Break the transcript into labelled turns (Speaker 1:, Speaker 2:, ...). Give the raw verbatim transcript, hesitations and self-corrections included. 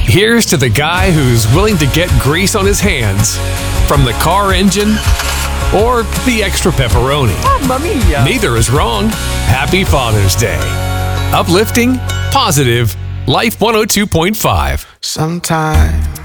Speaker 1: Here's to the guy who's willing to get grease on his hands from the car engine or the extra pepperoni.
Speaker 2: Mamma mia!
Speaker 1: Neither is wrong. Happy Father's Day. Uplifting, positive, Life one oh two point five.
Speaker 3: Sometimes